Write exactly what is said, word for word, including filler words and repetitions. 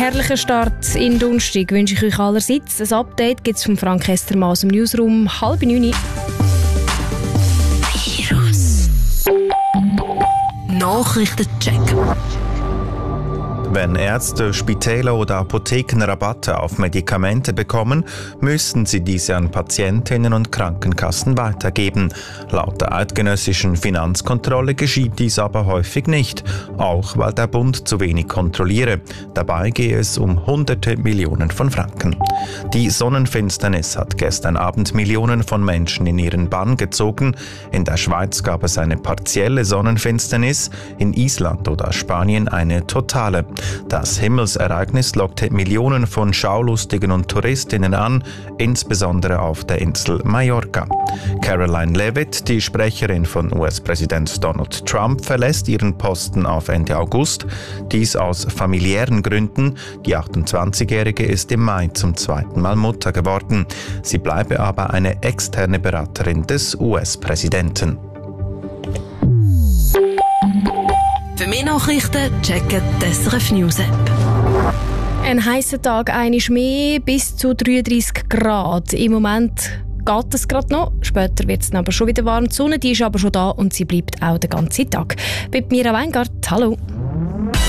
herrlichen Start in Donnerstag wünsche ich euch allerseits. Ein Update gibt es von Frank Estermann aus dem Newsroom halb neun. Virus Nachrichtencheck. Wenn Ärzte, Spitäler oder Apotheken Rabatte auf Medikamente bekommen, müssen sie diese an Patientinnen und Krankenkassen weitergeben. Laut der eidgenössischen Finanzkontrolle geschieht dies aber häufig nicht, auch weil der Bund zu wenig kontrolliere. Dabei gehe es um hunderte Millionen von Franken. Die Sonnenfinsternis hat gestern Abend Millionen von Menschen in ihren Bann gezogen. In der Schweiz gab es eine partielle Sonnenfinsternis, in Island oder Spanien eine totale. Das Himmelsereignis lockte Millionen von Schaulustigen und Touristinnen an, insbesondere auf der Insel Mallorca. Caroline Leavitt, die Sprecherin von U S-Präsident Donald Trump, verlässt ihren Posten auf Ende August. Dies aus familiären Gründen. Die achtundzwanzigjährige ist im Mai zum zweiten Mal Mutter geworden. Sie bleibe aber eine externe Beraterin des U S-Präsidenten. Für mehr Nachrichten checken die S R F News App. Ein heißer Tag, einmal mehr, bis zu dreiunddreissig Grad. Im Moment geht es gerade noch, später wird es aber schon wieder warm. Die Sonne die ist aber schon da und sie bleibt auch den ganzen Tag. Bei Mira Weingart, hallo.